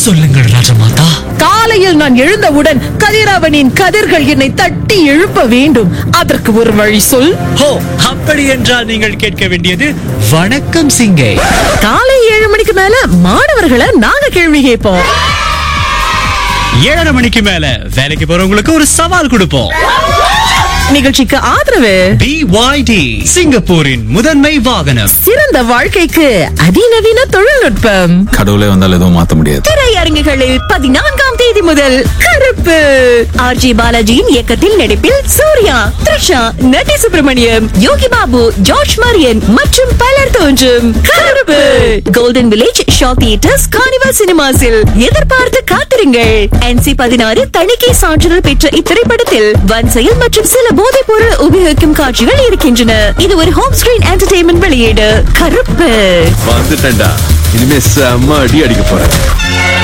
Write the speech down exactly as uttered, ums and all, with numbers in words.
சொல்லுங்கள் ராஜமாதா. காலையில் நான் எழுந்தவுடன் கதிரவனின் கதிர்கள் என்னை தட்டி எழுப்ப வேண்டும். அதற்கு ஒரு வழி சொல். ஹோ, அப்படி என்றால் நீங்கள் கேட்க வேண்டியது வணக்கம் சிங்கை. காலை ஏழு மணிக்கு மேல மாணவர்களை நாங்க கேள்வி கேட்போம். ஏழரை மணிக்கு மேல வேலைக்கு போறவங்களுக்கு ஒரு சவால் கொடுப்போம். நிகழ்ச்சிக்கு ஆதரவு பி ஒய் டி, சிங்கப்பூரின் முதன்மை வாகனம். சிறந்த வாழ்க்கைக்கு அதிநவீன தொழில்நுட்பம். கடவுளே வந்தால் எதுவும் மாத்த முடியாது. திரையரங்குகளில் பதினான்காம் தேதி முதல் கருப்பு. ஆர் ஜி பாலாஜியின் இயக்கத்தில் நடிப்பில் சூர்யா, த்ரிஷா, நட்டி சுப்பிரமணியம், யோகி பாபு, ஜார்ஜ் மரியன் மற்றும் பலர் தோன்றும் கருப்பு. Golden village Shah theatres, carnival சினிமாஸில் எதிர்பார்த்து காத்திருங்கள். என் சி பதினாறு தணிக்கை சான்றிதழ் பெற்ற இத்திரைப்படத்தில் வன்செயல் மற்றும் சில போதைப் பொருள் உபயோகிக்கும் காட்சிகள் இருக்கின்றன. இது ஒரு ஹோம் ஸ்கிரீன் என்டர்டெயின்மெண்ட் வெளியீடு. கருப்பு வந்துட்டேன்டா, இனிமே செம்ம அடி அடிக்க போறேன்.